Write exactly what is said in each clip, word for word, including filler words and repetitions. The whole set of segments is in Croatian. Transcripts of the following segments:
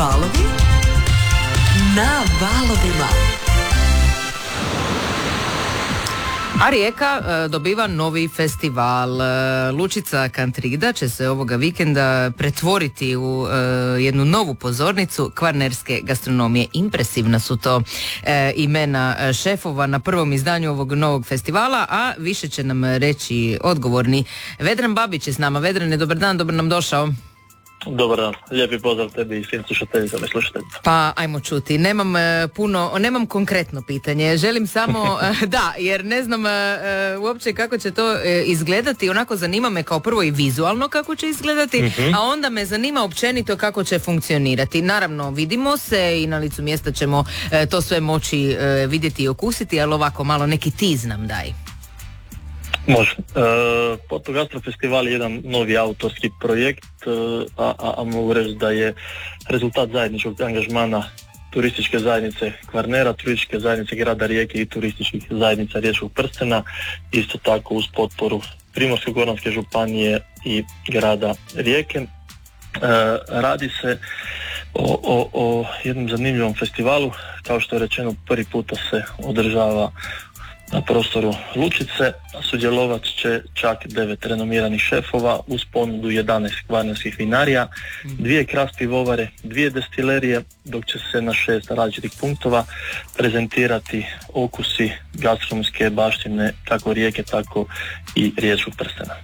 Valovi na valovima. A Rijeka e, dobiva novi festival. E, Lučica Kantrida će se ovoga vikenda pretvoriti u e, jednu novu pozornicu kvarnerske gastronomije. Impresivna su to e, imena šefova na prvom izdanju ovog novog festivala, a više će nam reći odgovorni. Vedran Babić je s nama. Vedrane, dobar dan, dobro nam došao. Dobar dan, lijepi pozdrav tebi i svim slušateljicama i slušateljicama. Pa ajmo čuti, nemam e, puno, nemam konkretno pitanje, želim samo, e, da, jer ne znam e, uopće kako će to e, izgledati, onako zanima me kao prvo i vizualno kako će izgledati, mm-hmm. a onda me zanima općenito kako će funkcionirati. Naravno, vidimo se i na licu mjesta ćemo e, to sve moći e, vidjeti i okusiti, ali ovako malo neki tiz nam daj. Može. E, Poto Gastro Festival je jedan novi autorski projekt, e, a, a, a mogu reći da je rezultat zajedničkog angažmana turističke zajednice Kvarnera, turističke zajednice grada Rijeke i turističkih zajednica Riječkog prstena, isto tako uz potporu Primorsko-goranske županije i grada Rijeke. E, radi se o, o, o jednom zanimljivom festivalu, kao što je rečeno prvi puta se održava na prostoru Lučice. Sudjelovat će čak devet renomiranih šefova uz ponudu jedanaest kvarnerskih vinarija, dvije krast pivovare, dvije destilerije, dok će se na šest različitih punktova prezentirati okusi gastronomske baštine kako Rijeke, tako i Riječkog prstena.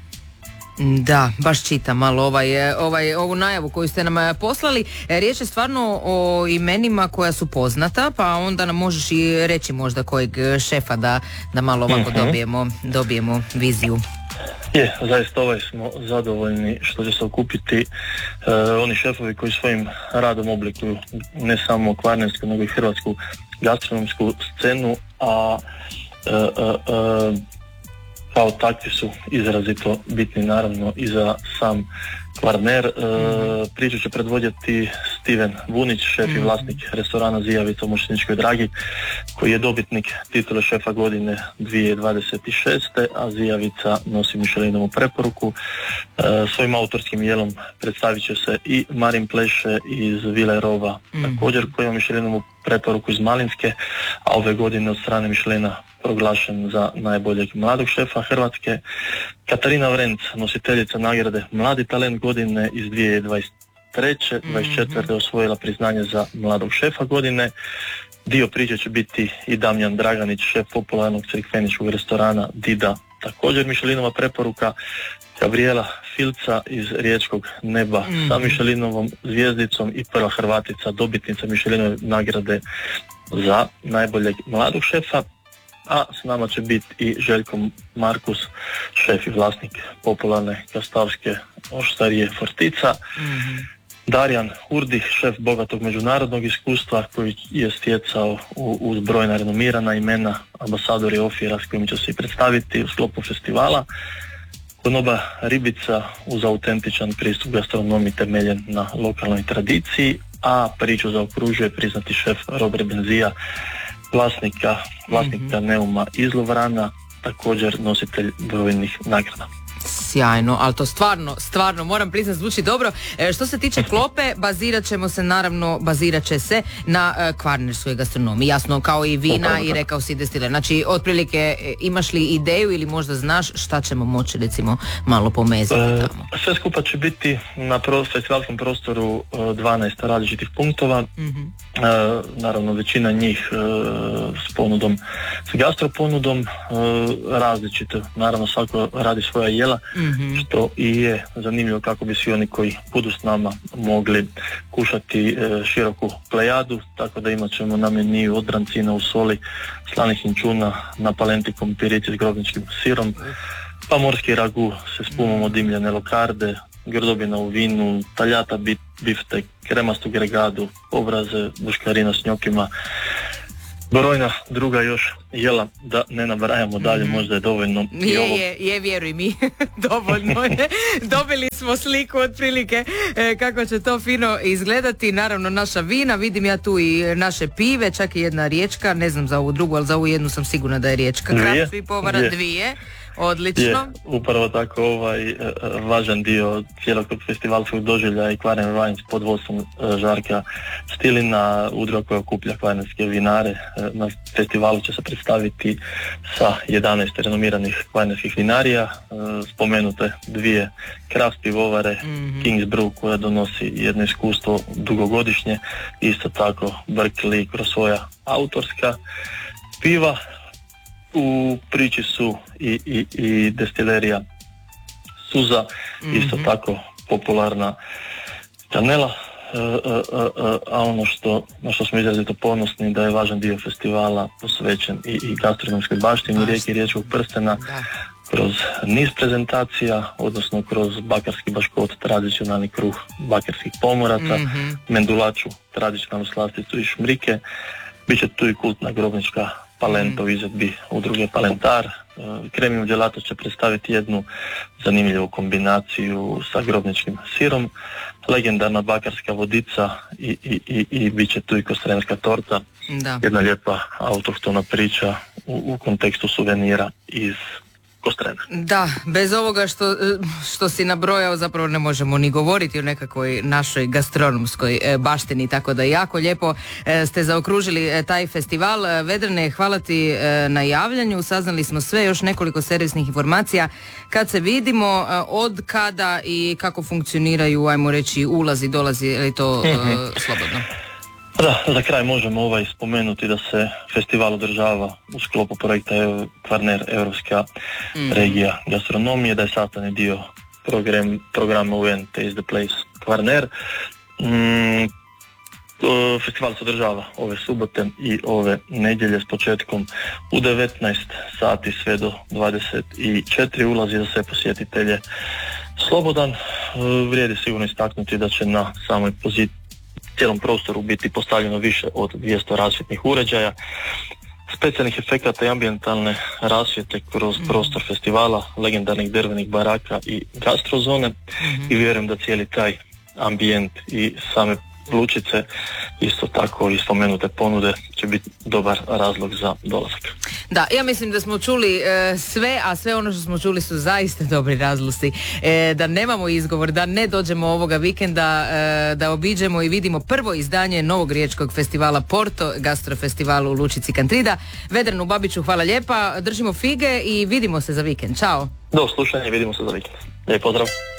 Da, baš čitam malo ovaj, ovaj, ovu najavu koju ste nam poslali. Riječ je stvarno o imenima koja su poznata, pa onda nam možeš i reći možda kojeg šefa da, da malo ovako mm-hmm. dobijemo, dobijemo viziju. Je, zaista ovaj smo zadovoljni što će se okupiti uh, oni šefovi koji svojim radom oblikuju ne samo kvarnersku nego i hrvatsku gastronomsku scenu, a uh, uh, uh, kao takvi su izrazito bitni naravno i za sam Kvarner. E, priču će predvoditi Steven Vunić, šef i vlasnik restorana Zijavica u Mošćeničkoj Dragi, koji je dobitnik titule šefa godine dvije tisuće dvadeset šeste. a Zijavica nosi Michelinovu preporuku. E, svojim autorskim jelom predstavit će se i Marin Pleše iz Vile Rova, mm. također koji ima Michelinovu preporuku iz Malinske, a ove godine od strane Michelina proglašen za najboljeg mladog šefa Hrvatske. Katarina Vrenc, nositeljica nagrade Mladi talent godine iz dvije tisuće dvadeset treće. dvadeset četvrte. osvojila priznanje za mladog šefa godine. Dio priče će biti i Damjan Draganić, šef popularnog crikveničkog restorana Dida, također Michelinova preporuka. Gabriela Filca iz Riječkog neba mm-hmm. sa Michelinovom zvijezdicom i prva Hrvatica, dobitnica Michelinove nagrade za najboljeg mladog šefa. A s nama će biti i Željko Markus, šef i vlasnik popularne kastavske oštarije Fortica. Mm-hmm. Darjan Hurdih, šef bogatog međunarodnog iskustva koji je stjecao u, uz brojna renomirana imena, ambasadori Ofira s kojim će se i predstaviti u sklopu festivala. Konoba Ribica uz autentičan pristup gastronomiji temeljen na lokalnoj tradiciji, a priču zaokružuje priznati šef Robert Benzija, vlasnika, vlasnika mm-hmm. Neuma iz Lovrana, također nositelj brojnih nagrada. Sjajno, ali to stvarno, stvarno moram priznati zvuči dobro. E, što se tiče klope, bazirat ćemo se naravno, bazirat će se na e, kvarnerskoj gastronomiji, jasno kao i vina Upravo. i rekao si destiler. Znači, otprilike e, imaš li ideju ili možda znaš šta ćemo moći recimo malo pomezati e, tamo? Sve skupa će biti na pro, festivalskom prostoru e, dvanaest različitih punktova. Mm-hmm. E, naravno većina njih e, s ponudom, s gastroponudom, e, različito. Naravno svako radi svoja jela. Mm-hmm. Što i je zanimljivo kako bi svi oni koji budu s nama mogli kušati e, široku plejadu, tako da imat ćemo na meniju od brancina u soli, slanih inčuna, na palenti kompirici s grobničkim sirom, pa morski ragu se spumom od dimljene lokarde, grdobina u vinu, taljata biftek, kremastu gregadu, obraze, buškarina s njokima, brojna druga još jela, da ne nabrajamo dalje, mm-hmm. možda je dovoljno. Je, ovo... je, je, vjeruj mi, dovoljno je. Dobili smo sliku otprilike e, kako će to fino izgledati. Naravno naša vina, vidim ja tu i naše pive, čak i jedna riječka, ne znam za ovu drugu, ali za ovu jednu sam sigurna da je riječka. Kratvi povara, dvije. Odlično. Je, upravo tako ovaj važan dio cijelog tog festivalskog doživlja i Kvarner Wines pod vodstvom Žarka Stilina, udruga koja okuplja kvarnerske vinare. Na festivalu će se predstaviti sa jedanaest renomiranih kvarnerskih vinarija, spomenute dvije kraft pivovare, mm-hmm. King's Brew koja donosi jedno iskustvo dugogodišnje, isto tako Berkeley kroz svoja autorska piva. U priči su i, i, i destilerija Suza, mm-hmm. isto tako popularna Canela, e, e, e, a ono što, na što smo izrazito ponosni da je važan dio festivala posvećen i, i gastronomskoj baštini Rijeke i Riječkog prstena da. Kroz niz prezentacija, odnosno kroz bakarski baškot, tradicionalni kruh bakarskih pomoraca, mm-hmm. mendulaču, tradicionalnu slasticu i šmrike. Biće tu i kultna grobnička palenta u izvedbi udruge Palentar. Kremiju djelatnost će predstaviti jednu zanimljivu kombinaciju sa grobničkim sirom, legendarna bakarska vodica i, i, i, i bit će tu i kostrenska torta. Da. Jedna lijepa autohtona priča u, u kontekstu suvenira iz Kostrena. Da, bez ovoga što, što si nabrojao zapravo ne možemo ni govoriti o nekakvoj našoj gastronomskoj baštini, tako da jako lijepo ste zaokružili taj festival. Vedrane, hvala ti na javljanju, saznali smo sve, još nekoliko servisnih informacija. Kad se vidimo, od kada i kako funkcioniraju, ajmo reći, ulazi, dolazi, je to mm-hmm. slobodno? Da, za kraj možemo ovaj spomenuti da se festival održava u sklopu projekta Kvarner Europska mm. regija gastronomije, da je sastavni dio program, programa U N Taste the Place Kvarner. Mm, festival se održava ove subote i ove nedjelje s početkom u devetnaest sati sve do dvadeset četiri. Ulazi za sve posjetitelje slobodan. Vrijedi sigurno istaknuti da će na samoj poziciji cijelom prostoru biti postavljeno više od dvjesto rasvjetnih uređaja, specijalnih efekata i ambijentalne rasvjete kroz mm-hmm. prostor festivala, legendarnih drvenih baraka i gastrozone mm-hmm. i vjerujem da cijeli taj ambijent i same lučice, isto tako i spomenute ponude će biti dobar razlog za dolazak. Da, ja mislim da smo čuli e, sve, a sve ono što smo čuli su zaista dobri razlozi. E, da nemamo izgovor, da ne dođemo ovoga vikenda, e, da obiđemo i vidimo prvo izdanje novog riječkog festivala Porto, gastrofestivalu u Lučici Kantrida. Vedranu Babiću, hvala lijepa, držimo fige i vidimo se za vikend. Ćao! Do slušanja, vidimo se za vikend. Lijep pozdrav!